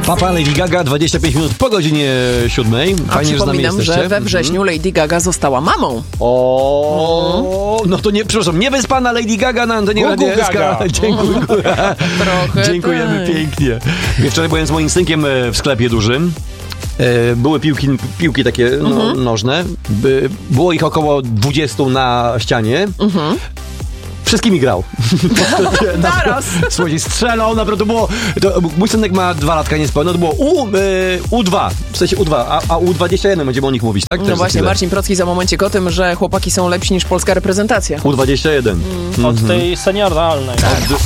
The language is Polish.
Papa Lady Gaga, 25 minut po godzinie 7. Fajnie, że z nami jesteście. Że we wrześniu Lady Gaga została mamą. No to nie, przepraszam, niewyspana Lady Gaga na antenie Radia SK. Dziękujemy pięknie. Wczoraj byłem z moim synkiem w sklepie dużym. Były piłki takie nożne. Było ich około 20 na ścianie. Wszystkimi grał. Naraz. Słuchajcie, strzelał, naprawdę było... mój synek ma 2 latka niespełna, to było U2, w sensie U2, a U21 będziemy o nich mówić, tak? No właśnie, Marcin Procki za momencik o tym, że chłopaki są lepsi niż polska reprezentacja. U21. Od tej senioralnej.